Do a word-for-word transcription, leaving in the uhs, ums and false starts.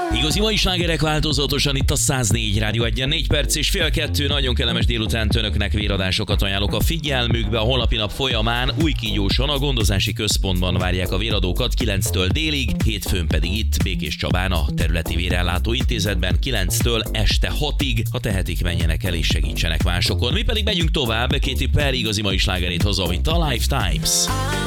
Igazi mai slágerek változatosan itt a száz négy Rádió egyen, négy perc és fél kettő, nagyon kellemes délután önöknek véradásokat ajánlok a figyelmükbe. A holnapi nap folyamán Újkígyóson a gondozási központban várják a véradókat kilenctől délig, hétfőn pedig itt Békés Csabán a területi vérellátó intézetben kilenctől este hatig. Ha tehetik, menjenek el és segítsenek másokon. Mi pedig megyünk tovább, Katy Perry igazi mai slágerét hozom itt a Lifetimes.